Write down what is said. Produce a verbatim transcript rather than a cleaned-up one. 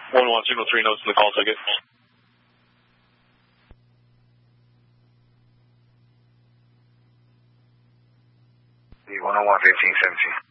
one one signal three notes in the call ticket. one oh one, fifteen seventeen.